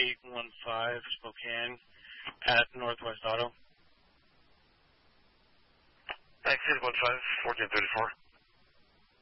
815 Spokane at Northwest Auto. Thanks, 815, 1434.